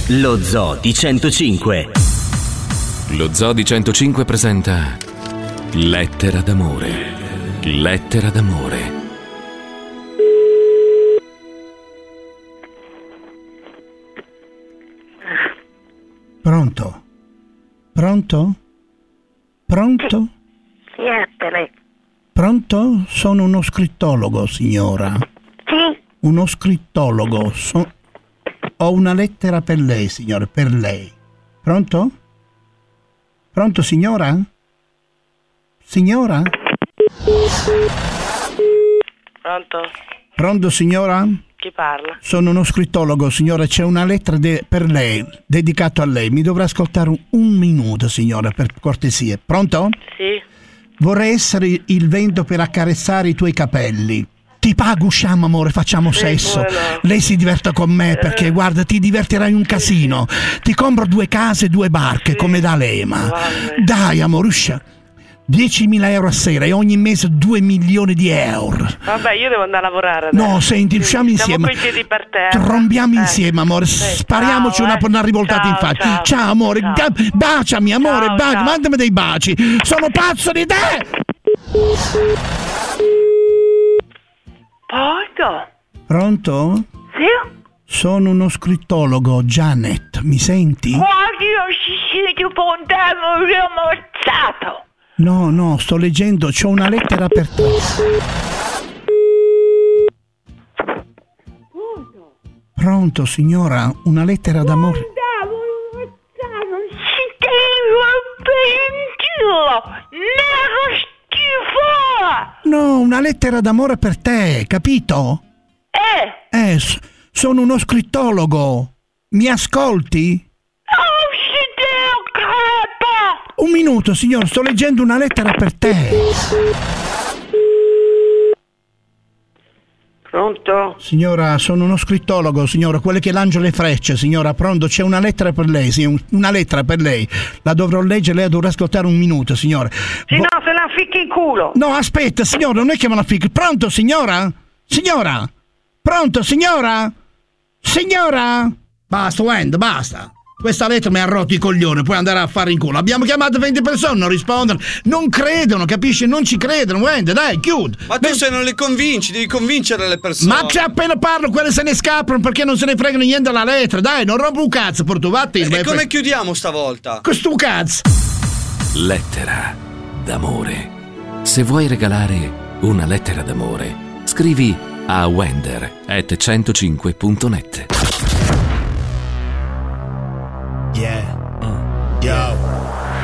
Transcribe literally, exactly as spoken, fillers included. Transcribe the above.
Lo Zoo di centocinque. Lo Zoo di centocinque presenta Lettera d'amore. Lettera d'amore. Pronto? Pronto? Pronto? Siatele. Pronto? Sono uno scrittologo, signora. Sì? Uno scrittologo. So- Ho una lettera per lei, signore, per lei. Pronto? Pronto, signora? Signora? Pronto? Pronto, signora? Chi parla? Sono uno scrittologo, signora. C'è una lettera de- per lei, dedicato a lei. Mi dovrà ascoltare un, un minuto, signora, per cortesia. Pronto? Sì? Vorrei essere il vento per accarezzare i tuoi capelli. Ti pago, usciamo, amore, facciamo Sì, sesso. come no. Lei si diverte con me perché, Eh. guarda, ti divertirai un casino. Ti compro due case e due barche, Sì. come da Lema. Vabbè. Dai, amore, uscia. diecimila euro a sera e ogni mese due milioni di euro. Vabbè, io devo andare a lavorare adesso. No, senti, usciamo insieme. Siamo coi piedi per terra. Trombiamo Eh. insieme, amore. Sì, Spariamoci ciao, una, eh. una rivoltata Ciao, in faccia. ciao. amore. Ciao. Ga- baciami, amore. Ciao, baci. ciao. Mandami dei baci. Sono pazzo di te. Pronto? Pronto? Sì? Sono uno scrittologo, Janet. Mi senti? Guardi, io ci siete pontevo, io ammazzato. No, no, sto leggendo. C'ho una lettera per te. Pronto, signora? Una lettera d'amore. Non si deve pentirlo. Nero schifo. No, una lettera d'amore per te, capito? Eh? Eh, s- sono uno scrittologo. Mi ascolti? Non si deve crepa. Un minuto, signor, sto leggendo una lettera per te. Pronto? Signora, sono uno scrittologo, signora, quello che lancia le frecce, signora. Pronto, c'è una lettera per lei, sì, un- una lettera per lei. La dovrò leggere, lei dovrà ascoltare un minuto, signora. Se Vo- no se la ficchi in culo. No, aspetta, signora, non è che me la fichi. Pronto, signora? Signora? Pronto, signora? Signora? Basta, Wend, basta. Questa lettera mi ha rotto i coglioni, puoi andare a fare in culo. Abbiamo chiamato venti persone, non rispondono. Non credono, capisci? Non ci credono, Wend, dai, chiudi. Ma tu Beh, se non le convinci, devi convincere le persone. Ma c'è appena parlo, quelle se ne scappano perché non se ne fregano niente della lettera. Dai, non rompo un cazzo, porto, vatti. E come chiudiamo stavolta? Questo cazzo. Lettera d'amore. Se vuoi regalare una lettera d'amore, scrivi a wender at centocinque punto net. Yeah. Yo.